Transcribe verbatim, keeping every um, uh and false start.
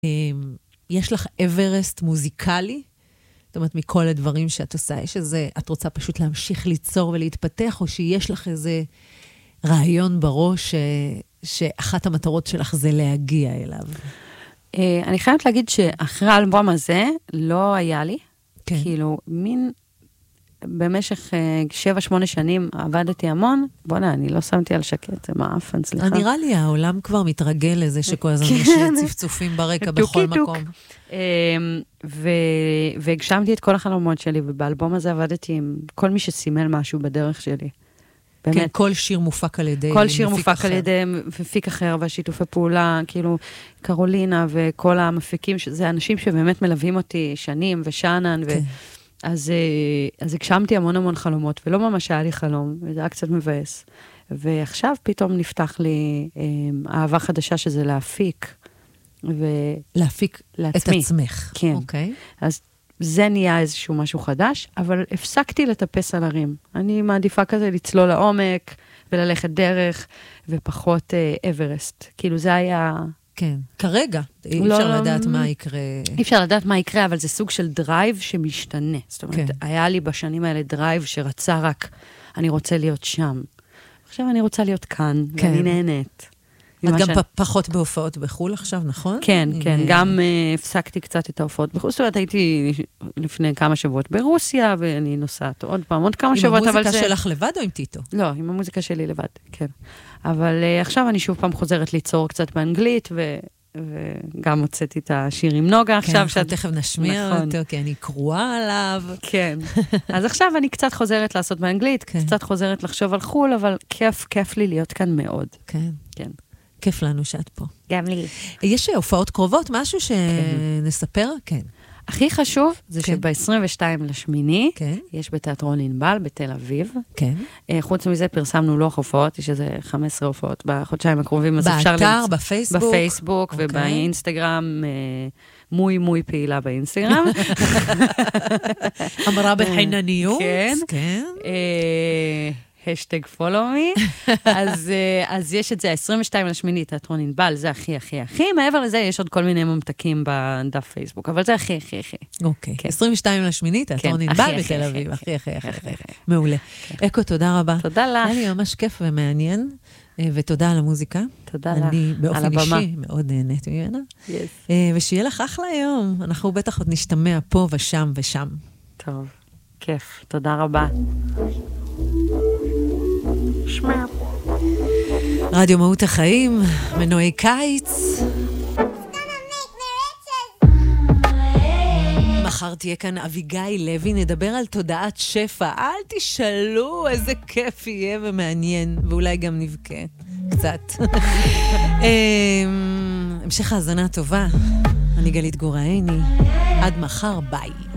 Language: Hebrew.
יש לך אברסט מוזיקלי? זאת אומרת, מכל הדברים שאת עושה, יש איזה, את רוצה פשוט להמשיך ליצור ולהתפתח, או שיש לך איזה רעיון בראש, ש, שאחת המטרות שלך זה להגיע אליו? אני חייבת להגיד שאחרי האלבום הזה, לא היה לי. כן. כאילו, מין, במשך שבע, שמונה שנים עבדתי המון, בוא'נה, אני לא שמתי על שקט, זה מעפן, סליחה. נראה לי, העולם כבר מתרגל לזה שכל הזמן יש צפצופים ברקע בכל מקום. והגשמתי את כל החלומות שלי, ובאלבום הזה עבדתי עם כל מי שסימל משהו בדרך שלי. כן, כל שיר מופק על ידי כל שיר מופק על ידי מפיק אחר, והשיתופי פעולה, כאילו, קרולינה וכל המפיקים, זה אנשים שבאמת מלווים אותי שנים, ושענן, ו... אז, אז הגשמתי המון המון חלומות, ולא ממש היה לי חלום, וזה היה קצת מבאס. ועכשיו פתאום נפתח לי אהבה חדשה שזה להפיק. ו... להפיק לעצמי. את עצמך. כן. אוקיי. אז זה נהיה איזשהו משהו חדש, אבל הפסקתי לטפס על הרים. אני מעדיפה כזה לצלול לעומק, וללכת דרך, ופחות אה, אברסט. כאילו זה היה... כן. כרגע, אי לא, אפשר לא, לדעת מה יקרה. אי אפשר לדעת מה יקרה, אבל זה סוג של דרייב שמשתנה. זאת אומרת, כן. היה לי בשנים האלה דרייב שרצה רק, אני רוצה להיות שם. עכשיו אני רוצה להיות כאן, כן. ואני נהנית. את גם ש... פחות בהופעות בחול עכשיו, נכון? כן, כן. גם uh, הפסקתי קצת את ההופעות בחול. זאת אומרת, הייתי לפני כמה שבועות ברוסיה, ואני נוסעת עוד פעם, עוד כמה שבועות, אבל זה... עם המוזיקה שלך לבד או עם טיטו? לא, עם המוזיקה שלי לבד, כן. אבל uh, עכשיו אני שוב פעם חוזרת ליצור קצת באנגלית, ו... וגם הוצאתי את השיר עם נוגה עכשיו. כן, שאת... תכף נשמיע נכון. אותו, כי אני קרואה עליו. כן. אז עכשיו אני קצת חוזרת לעשות באנגלית, כן. קצת חוזרת לחשוב על חול, אבל כיף, כיף לי להיות כאן מאוד. כן. כן. כיף לנו שאת פה. גם לי. יש הופעות קרובות, משהו שנספר? כן. הכי חשוב זה שב-עשרים ושתיים לשמיני, כן. יש בתיאטרון ענבל בתל אביב. כן. חוץ מזה פרסמנו לוח הופעות, יש איזה חמש עשרה הופעות בחודשיים הקרובים. באתר, בפייסבוק? בפייסבוק ובאינסטגרם, מוי מוי פעילה באינסטגרם. אמרה בחינניות. כן. כן. השטג פולו מי, אז, אז יש את זה, עשרים ושתיים לשמיני, תיאטרון ענבל, זה הכי, הכי, הכי, מעבר לזה יש עוד כל מיני ממתקים בדף פייסבוק, אבל זה הכי, הכי, הכי. אוקיי, עשרים ושתיים לשמיני, תיאטרון ענבל בתל אביב, הכי, הכי, הכי, הכי, מעולה. אקו, תודה רבה. תודה לך. היה לי ממש כיף ומעניין, ותודה על המוזיקה. תודה לך. אני באופן אישי מאוד נהנית ממנה. ושיהיה לך אחלה יום, אנחנו בטח עוד נשתמע פה ושם ושם. טוב, כיף, תודה רבה. רדיו מהות החיים, מנועי קיץ. מחר תהיה כאן אביגיל לוי, נדבר על תודעת שפע. אל תשאלו, איזה כיף יהיה ומעניין, ואולי גם נבכה קצת. המשך האזנה טובה. אני גלית גורעני. עד מחר, ביי.